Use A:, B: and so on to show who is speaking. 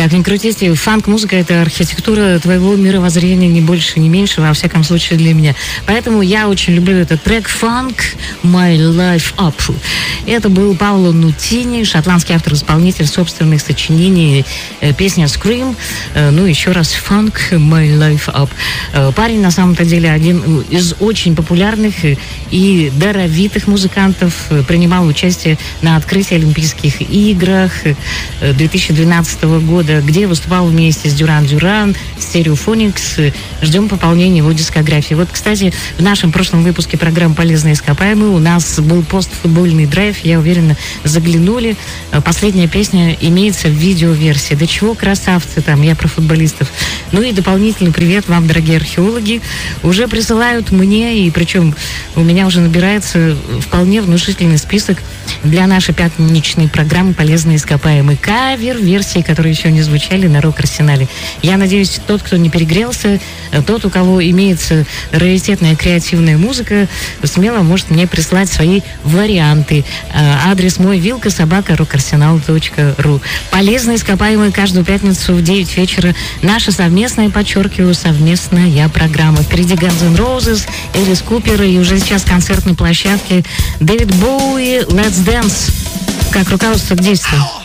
A: Как ни крути, фанк-музыка — это архитектура твоего мировоззрения, ни больше, ни меньше, во всяком случае для меня. Поэтому я очень люблю этот трек «Funk My Life Up». Это был Паоло Нутини, шотландский автор-исполнитель собственных сочинений, песня «Scream», ну еще раз «Funk My Life Up». Парень, на самом-то деле, один из очень популярных и даровитых музыкантов, принимал участие на открытии Олимпийских играх 2012 года, где выступал вместе с Дюран Дюран, Стереофоникс. Ждем пополнения его дискографии. Вот, кстати, в нашем прошлом выпуске программы «Полезные ископаемые» у нас был постфутбольный драйв, я уверена, заглянули. Последняя песня имеется в видеоверсии. Да чего красавцы там, я про футболистов. Ну и дополнительный привет вам, дорогие археологи. Уже присылают мне, и причем у меня уже набирается вполне внушительный список для нашей пятничной программы «Полезные ископаемые». Кавер-версии, которые еще не звучали на рок-арсенале. Я надеюсь, тот, кто не перегрелся, тот, у кого имеется раритетная креативная музыка, смело может мне прислать свои варианты. Адрес мой vilka@rockarsenal.ru. Полезные ископаемые каждую пятницу в 9 вечера. Наша совместная, подчеркиваю, совместная программа. Впереди Guns N' Roses, Элис Купер и уже сейчас концертной площадке Дэвид Боуи. Let's Dance. Как руководство к действию.